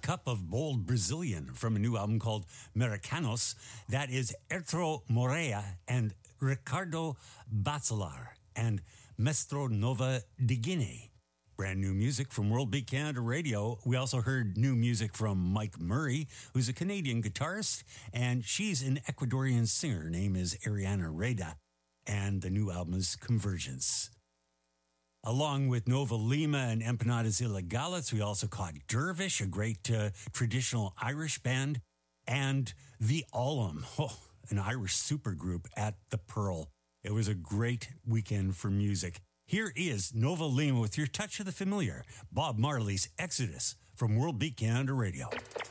Cup of Bold Brazilian from a new album called Americanos. That is Ertro Morea and Ricardo Bacelar and Mestro Nova de Guinea. Brand new music from World Beat Canada Radio. We also heard new music from Mike Murray, who's a Canadian guitarist, and she's an Ecuadorian singer. Her name is Ariana Reda, and the new album is Convergence. Along with Nova Lima and Empanadas Ilegales, we also caught Dervish, a great traditional Irish band, and The Ollum, an Irish supergroup at the Pearl. It was a great weekend for music. Here is Nova Lima with your touch of the familiar, Bob Marley's Exodus from World Beat Canada Radio.